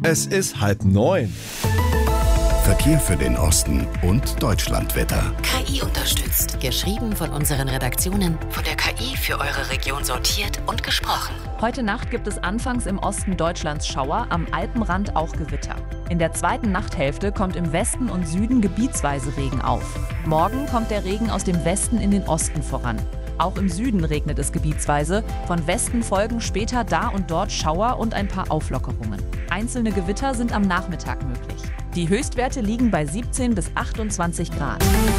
Es ist 8:30. Verkehr für den Osten und Deutschlandwetter. KI unterstützt. Geschrieben von unseren Redaktionen, von der KI für eure Region sortiert und gesprochen. Heute Nacht gibt es anfangs im Osten Deutschlands Schauer, am Alpenrand auch Gewitter. In der zweiten Nachthälfte kommt im Westen und Süden gebietsweise Regen auf. Morgen kommt der Regen aus dem Westen in den Osten voran. Auch im Süden regnet es gebietsweise. Von Westen folgen später da und dort Schauer und ein paar Auflockerungen. Einzelne Gewitter sind am Nachmittag möglich. Die Höchstwerte liegen bei 17 bis 28 Grad.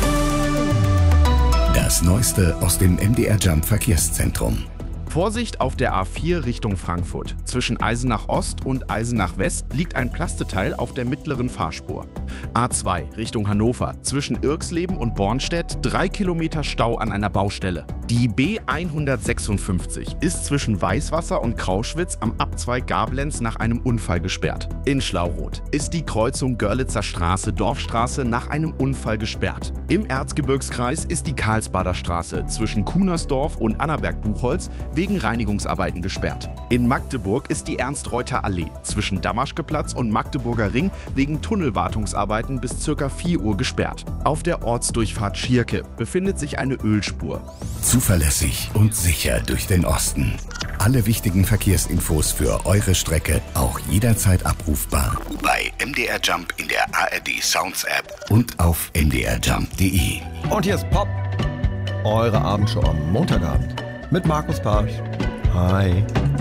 Das Neueste aus dem MDR Jump Verkehrszentrum. Vorsicht auf der A4 Richtung Frankfurt. Zwischen Eisenach Ost und Eisenach West liegt ein Plasteteil auf der mittleren Fahrspur. A2 Richtung Hannover. Zwischen Irxleben und Bornstedt 3 Kilometer Stau an einer Baustelle. Die B156 ist zwischen Weißwasser und Krauschwitz am Abzweig Gablenz nach einem Unfall gesperrt. In Schlauroth ist die Kreuzung Görlitzer Straße-Dorfstraße nach einem Unfall gesperrt. Im Erzgebirgskreis ist die Karlsbader Straße zwischen Kunersdorf und Annaberg-Buchholz wegen Reinigungsarbeiten gesperrt. In Magdeburg ist die Ernst-Reuter-Allee zwischen Damaschkeplatz und Magdeburger Ring wegen Tunnelwartungsarbeiten bis ca. 4 Uhr gesperrt. Auf der Ortsdurchfahrt Schierke befindet sich eine Ölspur. Zuverlässig und sicher durch den Osten. Alle wichtigen Verkehrsinfos für eure Strecke auch jederzeit abrufbar bei MDR Jump in der ARD Sounds App und auf mdrjump.de. Und hier ist Pop, eure Abendshow am Montagabend mit Markus Parch. Hi.